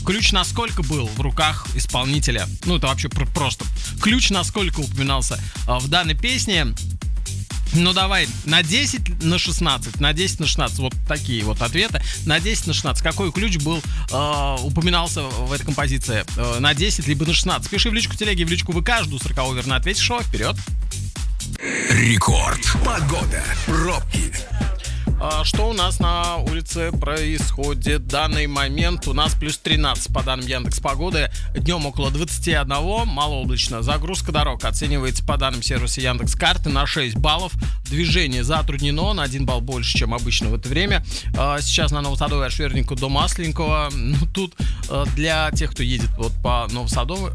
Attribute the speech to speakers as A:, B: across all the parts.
A: ключ насколько был в руках исполнителя? Ну, это вообще просто. Ключ насколько упоминался в данной песне? Ну, давай, на 10, на 16, на 10, на 16, вот такие вот ответы. На 10, на 16, какой ключ был, упоминался в этой композиции? На 10, либо на 16. Пиши в личку телеги, в личку ВК, жду 40-го верно ответившего. Вперед!
B: Рекорд. Погода. Пробки.
A: Что у нас на улице происходит в данный момент? У нас плюс 13 по данным Яндекс.Погоды. Днем около 21, малооблачно. Загрузка дорог оценивается по данным сервиса Яндекс.Карты на 6 баллов. Движение затруднено на 1 балл больше, чем обычно в это время. Сейчас на Новосадовой от Шверника до Масленникова. Ну, тут для тех, кто едет вот по Новосадовой,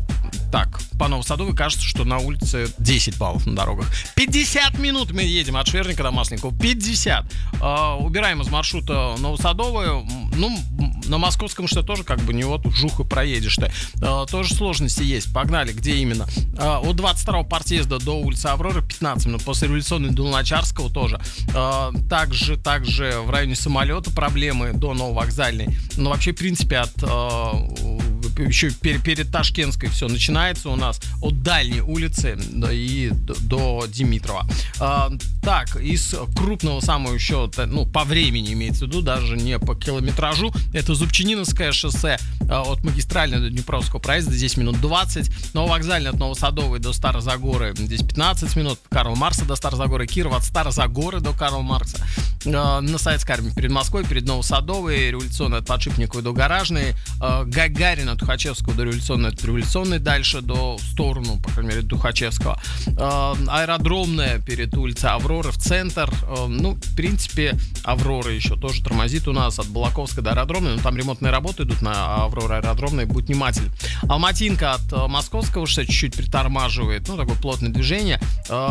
A: по Новосадовой кажется, что на улице 10 баллов на дорогах. 50 минут мы едем от Шверника до Масленникова. 50. Убираем из маршрута Новосадовую. Ну, на Московском что тоже как бы не вот жух и проедешь-то. Тоже сложности есть. Погнали, где именно? От 22-го партъезда до улицы Авроры 15 минут. После революционной до Луначарского тоже. Также в районе самолета проблемы до Нововокзальной. Но вообще, в принципе, от еще перед Ташкентской все начинается у нас от Дальней улицы и до Димитрова. Так, из крупного самого еще, ну, по времени имеется в виду, даже не по километражу, это Зубчининовское шоссе от магистральной до Днепровского проезда, здесь минут 20, Нововокзальный от Новосадовой до Старозагоры, здесь 15 минут, Карла Маркса до Старозагоры, Кирова от Старозагоры до Карла Маркса, на Советской армии перед Москвой, перед Новосадовой, Революционной от Подшипниковой до Гаражной, Гагарина от Тухачевского до Революционной, от Революционной дальше до сторону, по крайней мере, Тухачевского, Аэродромная перед улицей Авроры в центр. Ну, в принципе, Аврора еще тоже тормозит у нас от Балаковской до Аэродромной, но там ремонтные работы идут на Аврора Аэродромной, будь внимательны. Алматинка от Московского шоссе чуть-чуть притормаживает, ну, такое плотное движение.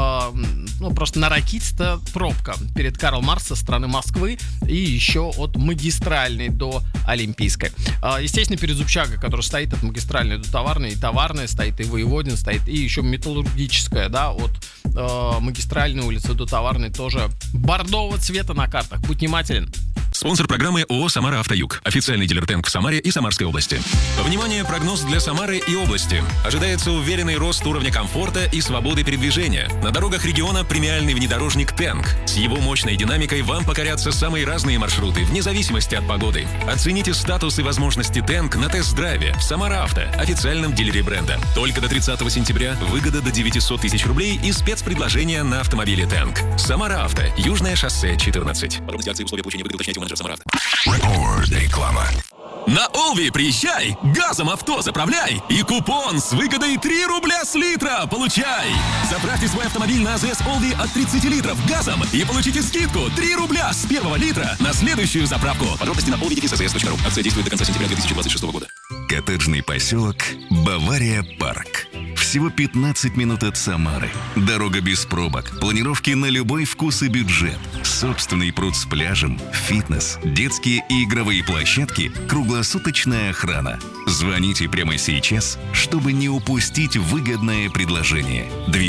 A: Ну, просто на Ракитце пробка перед Карл Маркс со стороны Москвы и еще от магистральной до Олимпийской. Естественно, перед Зубчагой, который стоит от магистральной до Товарной, и Товарная стоит, и Воеводин стоит, и еще Металлургическая, да, от магистральной улицы до Товарной тоже бордового цвета на картах. Будь внимателен.
C: Спонсор программы ООО «Самара Автоюг». Официальный дилер ТЭНК в Самаре и Самарской области. Внимание, прогноз для Самары и области. Ожидается уверенный рост уровня комфорта и свободы передвижения. На дорогах региона премиальный внедорожник ТЭНК. С его мощной динамикой вам покорятся самые разные маршруты, вне зависимости от погоды. Оцените статус и возможности ТЭНК на тест-драйве в Самара Авто, официальном дилере бренда. Только до 30 сентября выгода до 900 тысяч рублей и спецпредложения на автомобиле ТЭНК. Самара Авто, Южное шоссе 14. Подробности акции и условия получения выгоды уточняйте у менеджера Самара Авто.
B: Рекорд. Реклама.
C: На Олви приезжай, газом авто заправляй и купон с выгодой 3 рубля с литра получай. Заправьте свой автомобиль на АЗС Олви от 30 литров газом и получите скидку 3 рубля с первого литра на следующую заправку. Подробности на olvi.sss.ru. Акция действует до конца сентября 2026 года.
B: Коттеджный поселок Бавария Парк. Всего 15 минут от Самары. Дорога без пробок, планировки на любой вкус и бюджет. Собственный пруд с пляжем, фитнес, детские и игровые площадки, круглосуточная охрана. Звоните прямо сейчас, чтобы не упустить выгодное предложение.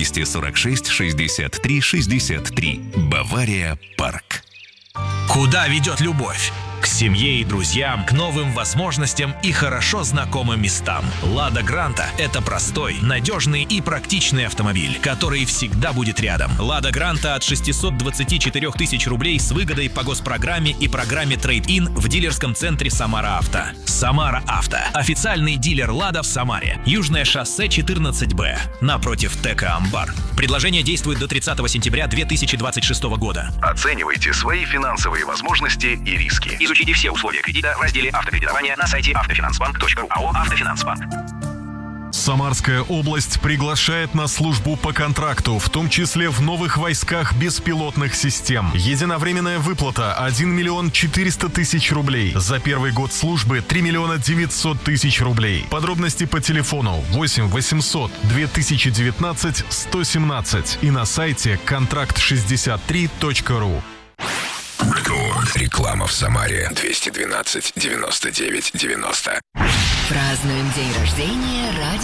B: 246 63 63. Бавария Парк.
D: Куда ведет любовь? К семье и друзьям, к новым возможностям и хорошо знакомым местам. «Лада Гранта» — это простой, надежный и практичный автомобиль, который всегда будет рядом. «Лада Гранта» от 624 тысяч рублей с выгодой по госпрограмме и программе «Трейд-ин» в дилерском центре «Самара Авто». «Самара Авто» — официальный дилер «Лада» в Самаре. Южное шоссе 14Б, напротив ТЭКа «Амбар». Предложение действует до 30 сентября 2026 года.
E: Оценивайте свои финансовые возможности и риски. Изучите все условия кредита в разделе «Автокредитование» на сайте автофинансбанк.ру. АО «Автофинансбанк».
F: Самарская область приглашает на службу по контракту, в том числе в новых войсках беспилотных систем. Единовременная выплата 1 миллион 400 тысяч рублей. За первый год службы 3 миллиона 900 тысяч рублей. Подробности по телефону 8 800 2019 117 и на сайте контракт63.ру.
B: Рекорд. Реклама в Самаре. 212 99 90.
G: Празднуем день рождения ради